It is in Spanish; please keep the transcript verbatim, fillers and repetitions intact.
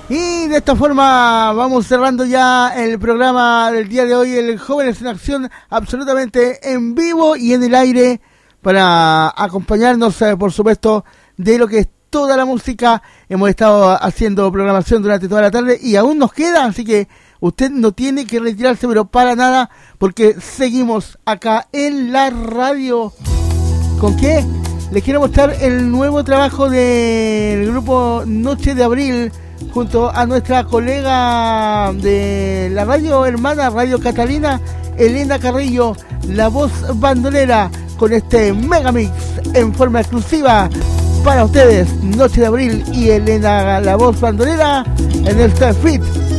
Y de esta forma vamos cerrando ya el programa del día de hoy, el Jóvenes en Acción, absolutamente en vivo y en el aire, para acompañarnos, eh, por supuesto, de lo que es toda la música. Hemos estado haciendo programación durante toda la tarde y aún nos queda, así que usted no tiene que retirarse, pero para nada, porque seguimos acá en la radio. ¿Con qué? Les quiero mostrar el nuevo trabajo del grupo Noche de Abril, junto a nuestra colega de la radio hermana, Radio Catalina, Elena Carrillo, la voz bandolera, con este megamix en forma exclusiva para ustedes. Noche de Abril y Elena, la voz bandolera, en este fit